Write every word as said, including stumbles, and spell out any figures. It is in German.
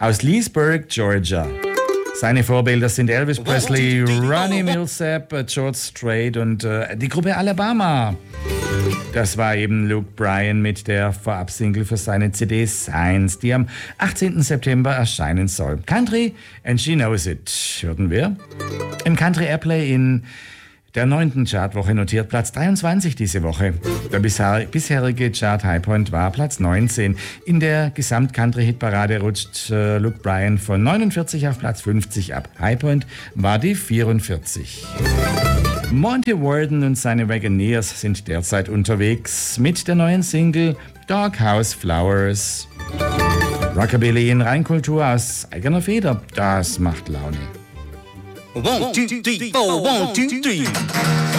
Aus Leesburg, Georgia. Seine Vorbilder sind Elvis Presley, Ronnie Millsap, George Strait und äh, die Gruppe Alabama. Das war eben Luke Bryan mit der Vorab-Single für seine C D Signs, die am achtzehnten September erscheinen soll. Country and She Knows It, hörten wir. Im Country Airplay in der neunten Chartwoche notiert Platz dreiundzwanzig diese Woche. Der bisher, bisherige Chart-Highpoint war Platz neunzehn. In der Gesamt-Country-Hitparade rutscht äh, Luke Bryan von neunundvierzig auf Platz fünfzig ab. Highpoint war die vierundvierzig. Monty Worden und seine Wagoneers sind derzeit unterwegs mit der neuen Single Doghouse Flowers. Rockabilly in Reinkultur aus eigener Feder, das macht Laune. One, two, three, four, one, two, three.